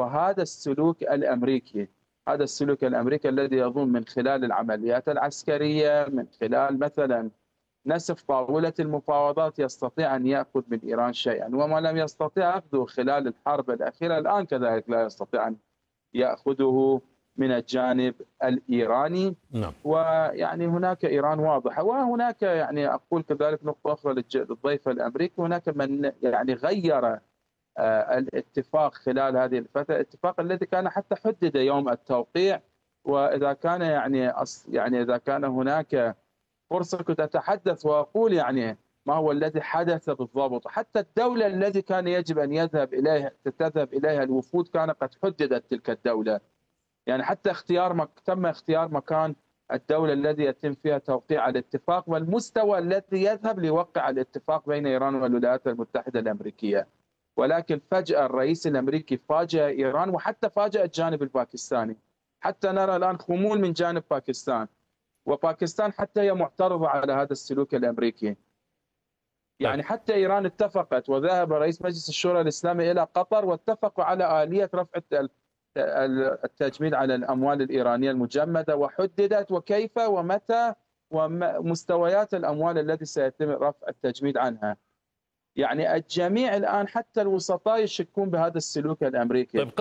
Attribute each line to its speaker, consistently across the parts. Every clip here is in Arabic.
Speaker 1: وهذا السلوك الأمريكي، هذا السلوك الأمريكي الذي يظن من خلال العمليات العسكرية، من خلال مثلا نسف طاولة المفاوضات يستطيع أن يأخذ من إيران شيئا، وما لم يستطيع أخذه خلال الحرب الأخيرة الآن كذلك لا يستطيع أن يأخذه من الجانب الإيراني.
Speaker 2: نعم.
Speaker 1: ويعني هناك إيران واضحة، وهناك يعني أقول كذلك نقطة أخرى للضيف الأمريكي، هناك من يعني غير الاتفاق خلال هذه الفترة، الاتفاق الذي كان حتى حدد يوم التوقيع، وإذا كان يعني إذا كان هناك فرصة كنت أتحدث وأقول يعني ما هو الذي حدث بالضبط. حتى الدولة التي كان يجب أن تذهب إليها الوفود كان قد حددت تلك الدولة، يعني حتى تم اختيار مكان الدولة الذي يتم فيها توقيع الاتفاق والمستوى الذي يذهب ليوقع الاتفاق بين إيران والولايات المتحدة الأمريكية. ولكن فجأة الرئيس الأمريكي فاجأ إيران وحتى فاجأ الجانب الباكستاني، حتى نرى الآن خمول من جانب باكستان، وباكستان حتى هي معترضة على هذا السلوك الأمريكي. يعني حتى إيران اتفقت وذهب رئيس مجلس الشورى الإسلامي إلى قطر واتفقوا على آلية رفع التجميد على الأموال الإيرانية المجمدة، وحددت وكيف ومتى ومستويات الأموال التي سيتم رفع التجميد عنها. يعني الجميع الآن حتى الوسطاء يشكون بهذا السلوك الأمريكي.
Speaker 2: طيب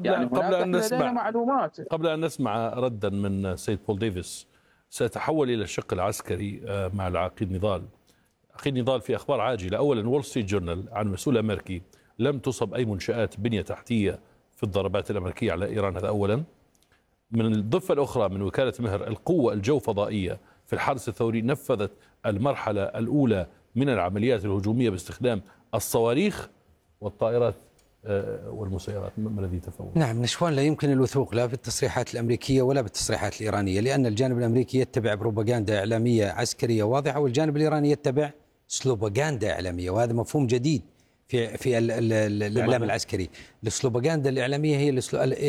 Speaker 2: قبل أن نسمع ردا من سيد بول ديفيس، سأتحول إلى الشق العسكري مع العقيد نضال. عقيد نضال، في أخبار عاجلة، أولا وول ستريت جورنال عن مسؤول أمريكي لم تصب أي منشآت بنية تحتية في الضربات الأمريكية على إيران، هذا أولا. من الضفة الأخرى من وكالة مهر، القوة الجوفضائية في الحرس الثوري نفذت المرحلة الأولى من العمليات الهجومية باستخدام الصواريخ والطائرات والمسيرات. ما الذي تفهم؟
Speaker 3: نعم، نشوان، لا يمكن الوثوق لا بالتصريحات الأمريكية ولا بالتصريحات الإيرانية، لأن الجانب الأمريكي يتبع بروباغندا إعلامية عسكرية واضحة، والجانب الإيراني يتبع سلوباغندا إعلامية، وهذا مفهوم جديد في الإعلام العسكري. السلوباغندا الإعلامية هي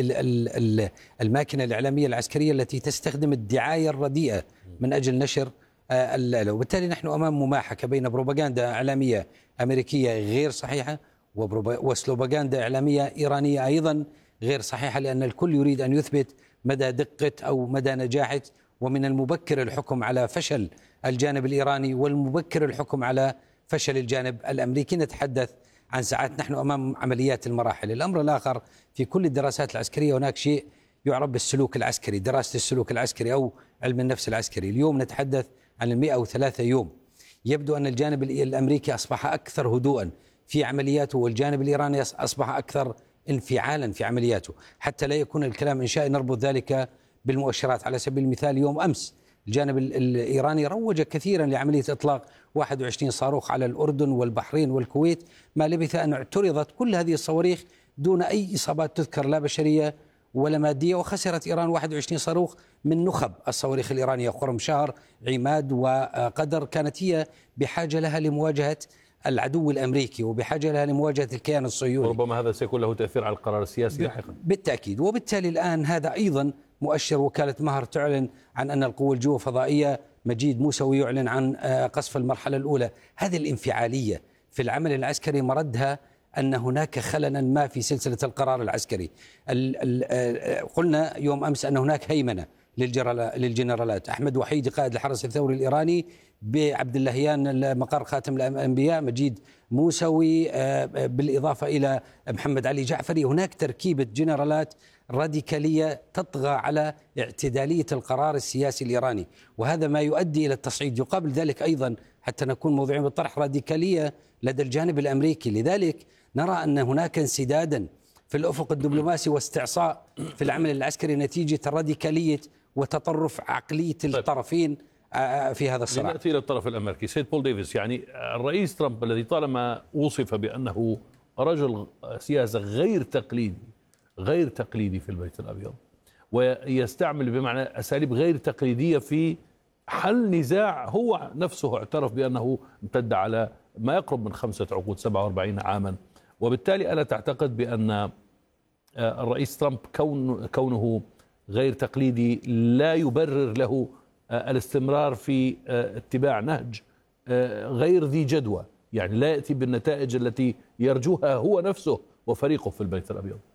Speaker 3: الماكينة الإعلامية العسكرية التي تستخدم الدعاية الرديئة من أجل نشر وبالتالي نحن أمام مماحكة بين بروباغندا إعلامية أمريكية غير صحيحة وسلوباغندا إعلامية إيرانية أيضا غير صحيحة، لأن الكل يريد أن يثبت مدى دقة أو مدى نجاحة، ومن المبكر الحكم على فشل الجانب الإيراني والمبكر الحكم على فشل الجانب الأمريكي. نتحدث عن ساعات، نحن أمام عمليات المراحل. الأمر الآخر، في كل الدراسات العسكرية هناك شيء يعرف بالسلوك العسكري، دراسة السلوك العسكري أو علم النفس العسكري. اليوم نتحدث عن 103 يوم. يبدو أن الجانب الأمريكي أصبح أكثر هدوءا في عملياته، والجانب الإيراني أصبح أكثر انفعالا في عملياته. حتى لا يكون الكلام إنشائي نربط ذلك بالمؤشرات. على سبيل المثال، يوم أمس الجانب الإيراني روج كثيرا لعملية إطلاق 21 صاروخ على الأردن والبحرين والكويت، ما لبث أن اعترضت كل هذه الصواريخ دون أي إصابات تذكر، لا بشرية ولا مادية، وخسرت إيران 21 صاروخ من نخب الصواريخ الإيرانية، خرم شهر، عماد وقدر. كانت هي بحاجة لها لمواجهة العدو الأمريكي وبحاجة لها لمواجهة الكيان الصهيوني.
Speaker 2: وربما هذا سيكون له تأثير على القرار السياسي لاحقا
Speaker 3: بالتأكيد. وبالتالي الآن هذا أيضا مؤشر. وكالة مهر تعلن عن أن القوة الجوفضائية مجيد موسوي يعلن عن قصف المرحلة الأولى. هذه الانفعالية في العمل العسكري مردها أن هناك خللا ما في سلسلة القرار العسكري. قلنا يوم أمس أن هناك هيمنة للجنرالات. أحمد وحيد قائد الحرس الثوري الإيراني، بعبد اللهيان مقر خاتم الأنبياء مجيد موسوي، بالإضافة إلى محمد علي جعفري. هناك تركيبة جنرالات راديكالية تطغى على اعتدالية القرار السياسي الإيراني، وهذا ما يؤدي إلى التصعيد. يقابل ذلك أيضا، حتى نكون موضوعين بالطرح، راديكالية لدى الجانب الأمريكي. لذلك نرى أن هناك انسدادا في الأفق الدبلوماسي واستعصاء في العمل العسكري نتيجة راديكالية وتطرف عقلية الطرفين في هذا الصراع.
Speaker 2: نأتي إلى الطرف الأمريكي. سيد بول ديفيس، يعني الرئيس ترامب الذي طالما وصف بأنه رجل سياسة غير تقليدي في البيت الأبيض، ويستعمل بمعنى أساليب غير تقليدية في حل نزاع هو نفسه اعترف بأنه امتد على ما يقرب من 5 عقود 47 عاما. وبالتالي ألا تعتقد بأن الرئيس ترامب كونه غير تقليدي لا يبرر له الاستمرار في اتباع نهج غير ذي جدوى، يعني لا يأتي بالنتائج التي يرجوها هو نفسه وفريقه في البيت الأبيض؟